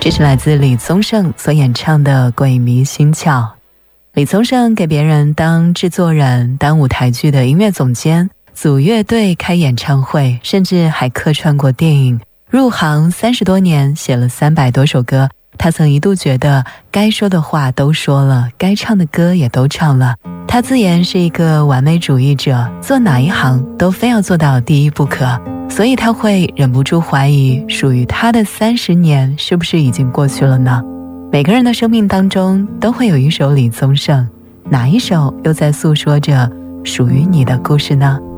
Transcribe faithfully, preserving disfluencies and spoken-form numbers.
这是来自李宗盛所演唱的《鬼迷心窍》。李宗盛给别人当制作人、当舞台剧的音乐总监，组乐队、开演唱会，甚至还客串过电影。入行三十多年，写了三百多首歌。他曾一度觉得该说的话都说了，该唱的歌也都唱了。他自言是一个完美主义者，做哪一行都非要做到第一不可，所以他会忍不住怀疑，属于他的三十年是不是已经过去了呢？每个人的生命当中都会有一首李宗盛，哪一首又在诉说着属于你的故事呢？